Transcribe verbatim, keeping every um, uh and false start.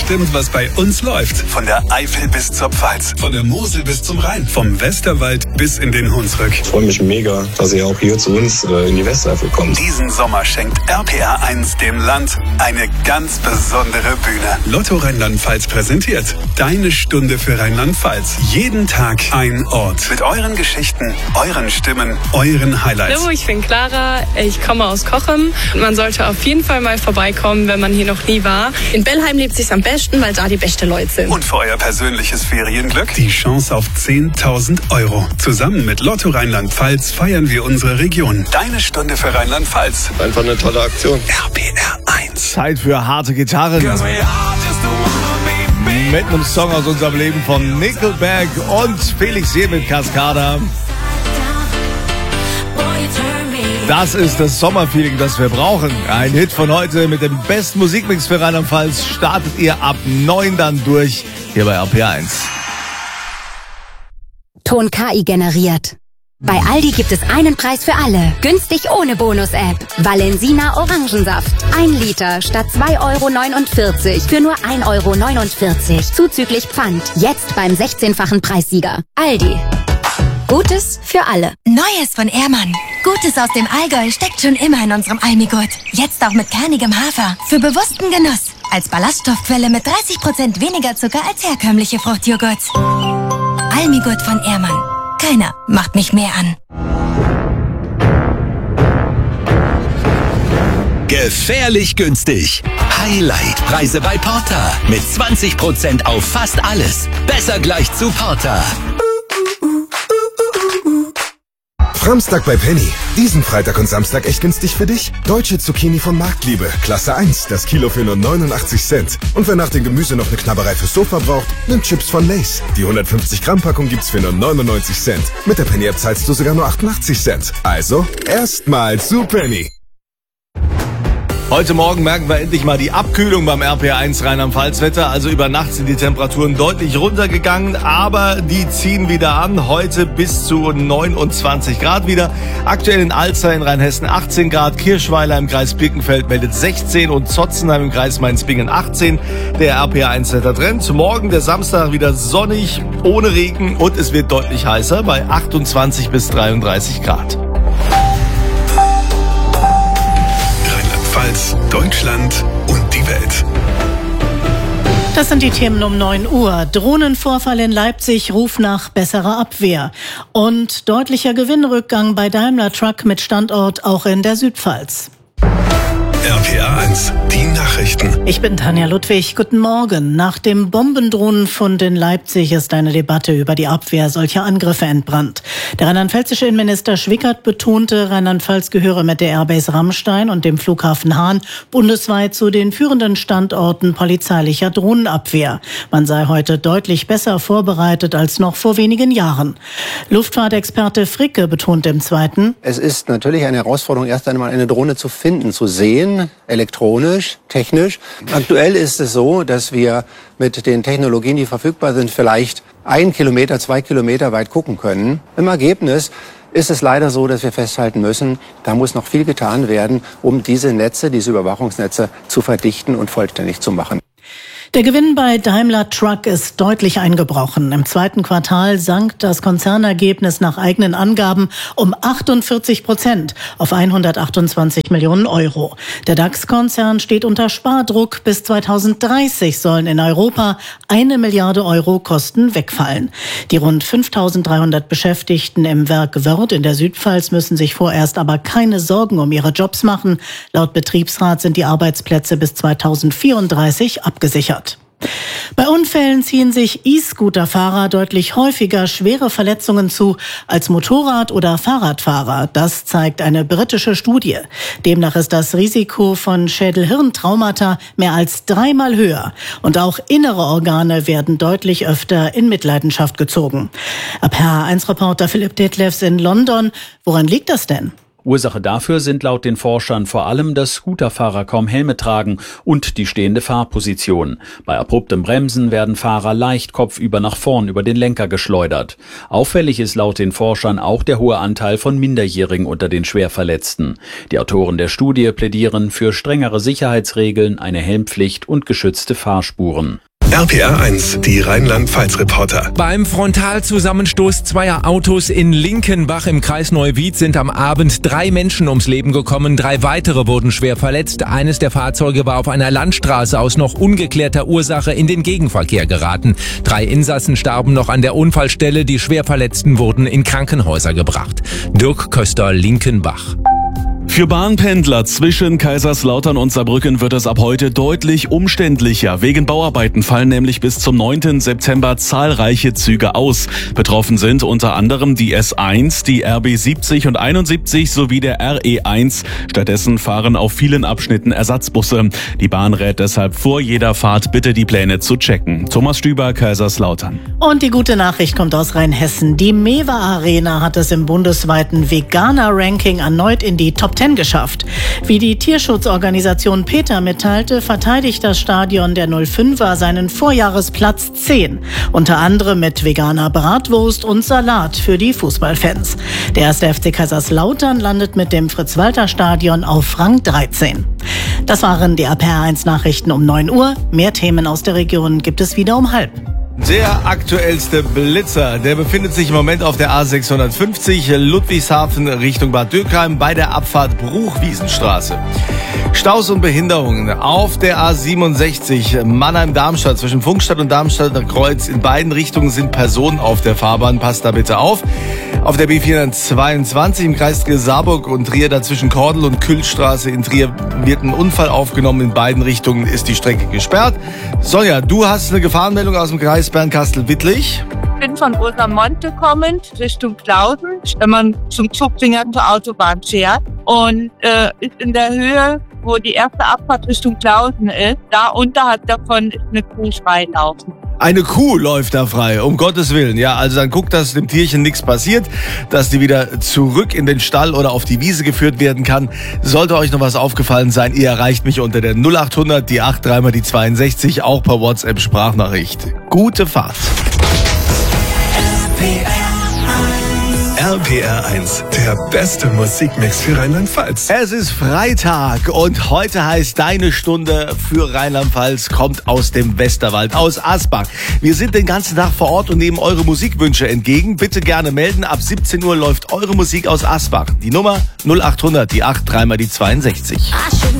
bestimmt, was bei uns läuft. Von der Eifel bis zur Pfalz, von der Mosel bis zum Rhein, vom Westerwald bis in den Hunsrück. Ich freue mich mega, dass ihr auch hier zu uns äh, in die Westeifel kommt. Diesen Sommer schenkt R P R eins dem Land eine ganz besondere Bühne. Lotto Rheinland-Pfalz präsentiert Deine Stunde für Rheinland-Pfalz. Jeden Tag ein Ort mit euren Geschichten, euren Stimmen, euren Highlights. Hallo, ich bin Clara, ich komme aus Cochem. Man sollte auf jeden Fall mal vorbeikommen, wenn man hier noch nie war. In Bellheim lebt sich's am besten, weil da die beste Leute sind. Und für euer persönliches Ferienglück die Chance auf zehntausend Euro. Zusammen mit Lotto Rheinland-Pfalz feiern wir unsere Region. Deine Stunde für Rheinland-Pfalz. Einfach eine tolle Aktion. R P R eins. Zeit für harte Gitarren. Mit einem Song aus unserem Leben von Nickelback und Felix hier mit Cascada. Das ist das Sommerfeeling, das wir brauchen. Ein Hit von heute mit dem besten Musikmix für Rheinland-Pfalz startet ihr ab neun dann durch, hier bei R P R eins. Ton K I generiert. Bei Aldi gibt es einen Preis für alle. Günstig ohne Bonus-App. Valensina Orangensaft. Ein Liter statt zwei Euro neunundvierzig für nur ein Euro neunundvierzig. Zuzüglich Pfand. Jetzt beim sechzehnfachen Preissieger. Aldi. Gutes für alle. Neues von Ehrmann. Gutes aus dem Allgäu steckt schon immer in unserem Almigurt. Jetzt auch mit kernigem Hafer. Für bewussten Genuss. Als Ballaststoffquelle mit dreißig Prozent weniger Zucker als herkömmliche Fruchtjoghurts. Almigurt von Ehrmann. Keiner macht mich mehr an. Gefährlich günstig. Highlight-Preise bei Porter. Mit zwanzig Prozent auf fast alles. Besser gleich zu Porter. Samstag bei Penny. Diesen Freitag und Samstag echt günstig für dich? Deutsche Zucchini von Marktliebe. Klasse eins. Das Kilo für nur neunundachtzig Cent. Und wer nach dem Gemüse noch eine Knabberei fürs Sofa braucht, nimmt Chips von Lay's. Die hundertfünfzig Gramm Packung gibt's für nur neunundneunzig Cent. Mit der Penny-App zahlst du sogar nur achtundachtzig Cent. Also, erstmal zu Penny. Heute Morgen merken wir endlich mal die Abkühlung beim R P R eins Rheinland-Pfalz-Wetter. Also über Nacht sind die Temperaturen deutlich runtergegangen, aber die ziehen wieder an. Heute bis zu neunundzwanzig Grad wieder. Aktuell in Alzey in Rheinhessen achtzehn Grad, Kirschweiler im Kreis Birkenfeld meldet sechzehn und Zotzenheim im Kreis Mainz-Bingen achtzehn. Der R P R eins Wettertrend. Morgen der Samstag wieder sonnig, ohne Regen und es wird deutlich heißer bei achtundzwanzig bis dreiunddreißig Grad. Deutschland und die Welt. Das sind die Themen um neun Uhr. Drohnenvorfall in Leipzig, Ruf nach besserer Abwehr. Und deutlicher Gewinnrückgang bei Daimler Truck mit Standort auch in der Südpfalz. R P R eins, die Nachrichten. Ich bin Tanja Ludwig. Guten Morgen. Nach dem Bombendrohnenfund in Leipzig ist eine Debatte über die Abwehr solcher Angriffe entbrannt. Der rheinland-pfälzische Innenminister Schwickert betonte, Rheinland-Pfalz gehöre mit der Airbase Rammstein und dem Flughafen Hahn bundesweit zu den führenden Standorten polizeilicher Drohnenabwehr. Man sei heute deutlich besser vorbereitet als noch vor wenigen Jahren. Luftfahrtexperte Fricke betonte im Zweiten: Es ist natürlich eine Herausforderung, erst einmal eine Drohne zu finden, zu sehen, elektronisch, technisch. Aktuell ist es so, dass wir mit den Technologien, die verfügbar sind, vielleicht ein Kilometer, zwei Kilometer weit gucken können. Im Ergebnis ist es leider so, dass wir festhalten müssen, da muss noch viel getan werden, um diese Netze, diese Überwachungsnetze zu verdichten und vollständig zu machen. Der Gewinn bei Daimler Truck ist deutlich eingebrochen. Im zweiten Quartal sank das Konzernergebnis nach eigenen Angaben um achtundvierzig Prozent auf hundertachtundzwanzig Millionen Euro. Der DAX-Konzern steht unter Spardruck. Bis zweitausenddreißig sollen in Europa eine Milliarde Euro Kosten wegfallen. Die rund fünftausenddreihundert Beschäftigten im Werk Wörth in der Südpfalz müssen sich vorerst aber keine Sorgen um ihre Jobs machen. Laut Betriebsrat sind die Arbeitsplätze bis zweitausendvierunddreißig abgesichert. Bei Unfällen ziehen sich E-Scooter-Fahrer deutlich häufiger schwere Verletzungen zu als Motorrad- oder Fahrradfahrer. Das zeigt eine britische Studie. Demnach ist das Risiko von Schädel-Hirn-Traumata mehr als dreimal höher. Und auch innere Organe werden deutlich öfter in Mitleidenschaft gezogen. R P R eins Reporter Philipp Detlefs in London. Woran liegt das denn? Ursache dafür sind laut den Forschern vor allem, dass Scooterfahrer kaum Helme tragen und die stehende Fahrposition. Bei abruptem Bremsen werden Fahrer leicht kopfüber nach vorn über den Lenker geschleudert. Auffällig ist laut den Forschern auch der hohe Anteil von Minderjährigen unter den Schwerverletzten. Die Autoren der Studie plädieren für strengere Sicherheitsregeln, eine Helmpflicht und geschützte Fahrspuren. R P R eins, die Rheinland-Pfalz-Reporter. Beim Frontalzusammenstoß zweier Autos in Linkenbach im Kreis Neuwied sind am Abend drei Menschen ums Leben gekommen. Drei weitere wurden schwer verletzt. Eines der Fahrzeuge war auf einer Landstraße aus noch ungeklärter Ursache in den Gegenverkehr geraten. Drei Insassen starben noch an der Unfallstelle. Die Schwerverletzten wurden in Krankenhäuser gebracht. Dirk Köster, Linkenbach. Für Bahnpendler zwischen Kaiserslautern und Saarbrücken wird es ab heute deutlich umständlicher. Wegen Bauarbeiten fallen nämlich bis zum neunten September zahlreiche Züge aus. Betroffen sind unter anderem die S eins, die R B siebzig und einundsiebzig sowie der R E eins. Stattdessen fahren auf vielen Abschnitten Ersatzbusse. Die Bahn rät deshalb vor jeder Fahrt bitte die Pläne zu checken. Thomas Stüber, Kaiserslautern. Und die gute Nachricht kommt aus Rheinhessen. Die Mewa Arena hat es im bundesweiten Veganer-Ranking erneut in die Top Ten geschafft. Wie die Tierschutzorganisation PETA mitteilte, verteidigt das Stadion der null fünfer seinen Vorjahresplatz zehn. Unter anderem mit veganer Bratwurst und Salat für die Fußballfans. Der erste F C Kaiserslautern landet mit dem Fritz-Walter-Stadion auf Rang dreizehn. Das waren die R P R eins Nachrichten um neun Uhr. Mehr Themen aus der Region gibt es wieder um halb. Der aktuellste Blitzer, der befindet sich im Moment auf der A sechshundertfünfzig Ludwigshafen Richtung Bad Dürkheim bei der Abfahrt Bruch-Wiesenstraße. Staus und Behinderungen auf der A siebenundsechzig Mannheim-Darmstadt zwischen Funkstadt und Darmstadter Kreuz. In beiden Richtungen sind Personen auf der Fahrbahn. Passt da bitte auf. Auf der B vierhundertzweiundzwanzig im Kreis Saarburg und Trier dazwischen Kordel und Kültstraße in Trier wird ein Unfall aufgenommen. In beiden Richtungen ist die Strecke gesperrt. Sonja, du hast eine Gefahrenmeldung aus dem Kreis Bernkastel-Wittlich. Ich bin von Ostermonte kommend Richtung Klausen, wenn man zum Zugfinger zur Autobahn fährt. Und äh, ist in der Höhe, wo die erste Abfahrt Richtung Klausen ist, da unterhalb davon ist eine Kuh freilaufen. Eine Kuh läuft da frei, um Gottes Willen. Ja, also dann guckt, dass dem Tierchen nichts passiert, dass die wieder zurück in den Stall oder auf die Wiese geführt werden kann. Sollte euch noch was aufgefallen sein, ihr erreicht mich unter der null achthundert, die acht drei mal die zweiundsechzig, auch per WhatsApp Sprachnachricht. Gute Fahrt. R P R eins, der beste Musikmix für Rheinland-Pfalz. Es ist Freitag und heute heißt deine Stunde für Rheinland-Pfalz kommt aus dem Westerwald, aus Asbach. Wir sind den ganzen Tag vor Ort und nehmen eure Musikwünsche entgegen. Bitte gerne melden. Ab siebzehn Uhr läuft eure Musik aus Asbach. Die Nummer null achthundert, die acht drei mal die zweiundsechzig.